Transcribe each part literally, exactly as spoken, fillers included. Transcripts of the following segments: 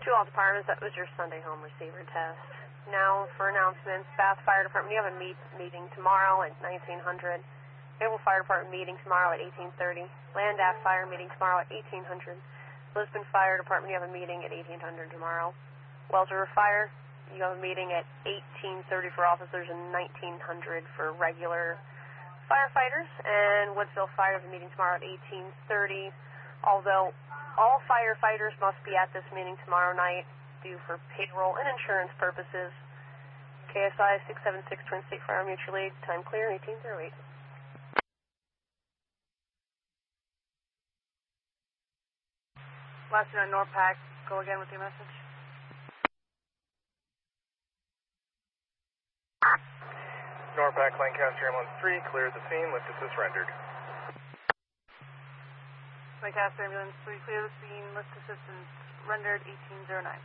To all departments, that was your Sunday home receiver test. Now for announcements, Bath Fire Department, you have a meet, meeting tomorrow at nineteen hundred. Naval Fire Department meeting tomorrow at eighteen thirty. Landaff Fire meeting tomorrow at eighteen hundred. Lisbon Fire Department, you have a meeting at eighteen hundred tomorrow. Wells River Fire, you have a meeting at eighteen thirty for officers and nineteen hundred for regular firefighters. And Woodsville Fire has a meeting tomorrow at eighteen thirty. Although all firefighters must be at this meeting tomorrow night due for payroll and insurance purposes. K S I six seven six Twin State Fire Mutual Aid, time clear, eighteen oh eight. Last unit NORPAC, go again with your message. NORPAC Lancaster Ambulance three, clear the scene, lift assist rendered. Lancaster Ambulance three, clear the scene, lift assistance rendered eighteen oh nine.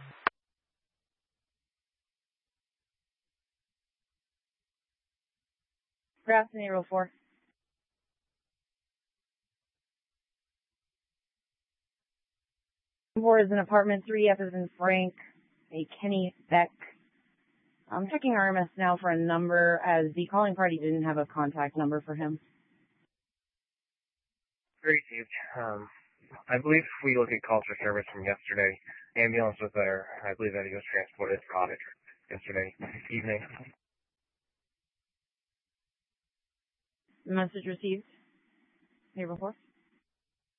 Grafton eight oh four. Four is in apartment three, F is in Frank, a Kenny Beck. I'm checking R M S now for a number as the calling party didn't have a contact number for him. Received. Um, I believe if we look at calls for service from yesterday, ambulance was there. I believe that he was transported to Cottage yesterday evening. Message received. Here before.